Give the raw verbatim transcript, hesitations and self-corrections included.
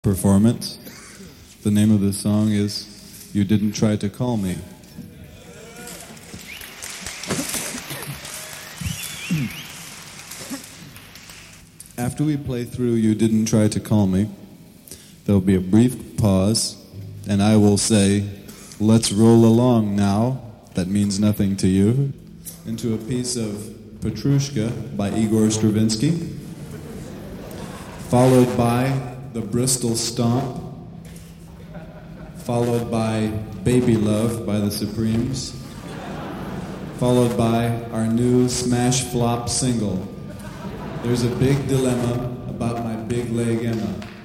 performance. The name of the song is You Didn't Try to Call Me. After we play through You Didn't Try to Call Me, there'll be a brief pause, and I will say, let's roll along now, that means nothing to you, into a piece of Petrushka by Igor Stravinsky, followed by The Bristol Stomp, followed by Baby Love by the Supremes, followed by our new smash flop single, There's a Big Dilemma About My Big Leg Emma.